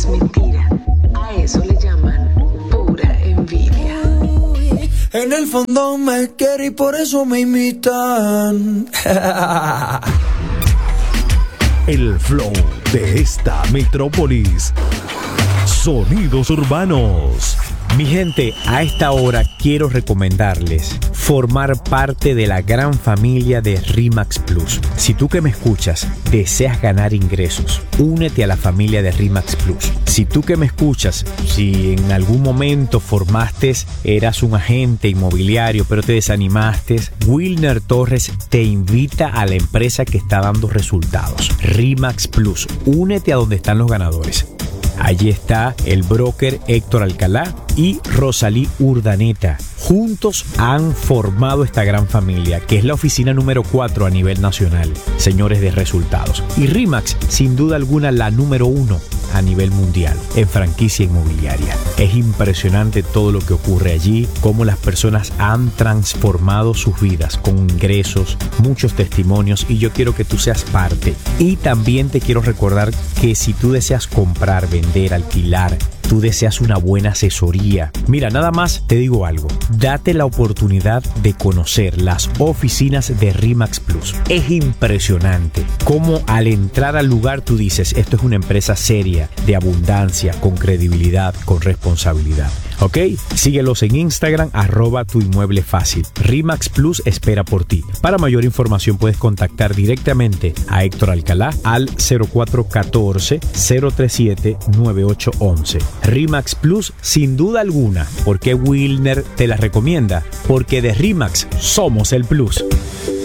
mentira. A eso le llaman pura envidia. En el fondo me quiere y por eso me imitan. El flow de esta metrópolis. Sonidos urbanos. Mi gente, a esta hora quiero recomendarles formar parte de la gran familia de RE/MAX Plus. Si tú que me escuchas deseas ganar ingresos, únete a la familia de RE/MAX Plus. Si tú que me escuchas, si en algún momento eras un agente inmobiliario pero te desanimaste, Wilner Torres te invita a la empresa que está dando resultados, RE/MAX Plus. Únete a donde están los ganadores. Allí está el broker Héctor Alcalá y Rosalí Urdaneta. Juntos han formado esta gran familia, que es la oficina número 4 a nivel nacional, señores de resultados. Y RE/MAX, sin duda alguna, la número 1 a nivel mundial en franquicia inmobiliaria. Es impresionante todo lo que ocurre allí, cómo las personas han transformado sus vidas con ingresos, muchos testimonios, y yo quiero que tú seas parte. Y también te quiero recordar que si tú deseas comprar, vender, alquilar, tú deseas una buena asesoría, mira, nada más te digo algo, date la oportunidad de conocer las oficinas de RE/MAX Plus. Es impresionante cómo al entrar al lugar tú dices, esto es una empresa seria, de abundancia, con credibilidad, con responsabilidad. ¿Ok? Síguelos en Instagram, @tuinmueblefácil. RE/MAX Plus espera por ti. Para mayor información puedes contactar directamente a Héctor Alcalá al 0414-037-9811. RE/MAX Plus, sin duda alguna. ¿Por qué Wilner te la recomienda? Porque de RE/MAX somos el plus.